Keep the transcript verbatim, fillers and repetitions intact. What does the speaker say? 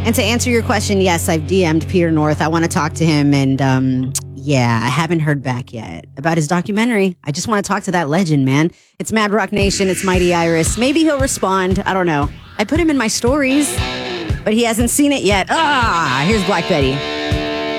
And to answer your question, yes, I've D M'd Peter North. I want to talk to him. And um, yeah, I haven't heard back yet about his documentary. I just want to talk to that legend, man. It's Mad Rock Nation. It's Mighty Iris. Maybe he'll respond. I don't know. I put him in my stories, but he hasn't seen it yet. Ah, here's Black Betty.